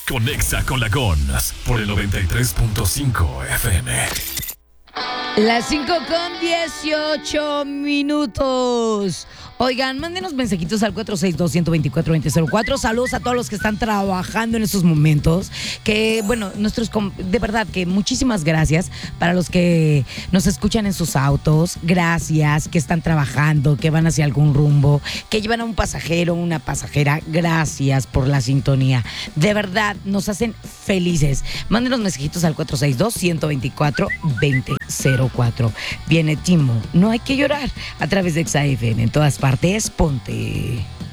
Conexa con la Gons por el 93.5 FM. Las 5:18. Oigan, mándenos mensajitos al 462-124-2004. Saludos a todos los que están trabajando en estos momentos. Que, bueno, de verdad que muchísimas gracias para los que nos escuchan en sus autos. Gracias, que están trabajando, que van hacia algún rumbo, que llevan a un pasajero, una pasajera. Gracias por la sintonía. De verdad, nos hacen felices. Mándenos mensajitos al 462-124-2004. Viene Timo, no hay que llorar, a través de XAFM. En todas partes, ponte.